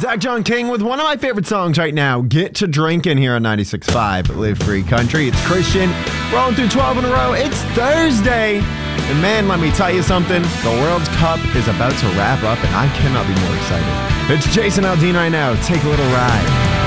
Zach John King with one of my favorite songs right now, Get to Drinking, here on 96.5 Live Free Country. It's Christian, rolling through 12 in a row. It's Thursday. And man, let me tell you something. The World Cup is about to wrap up, and I cannot be more excited. It's Jason Aldean right now. Take a little ride.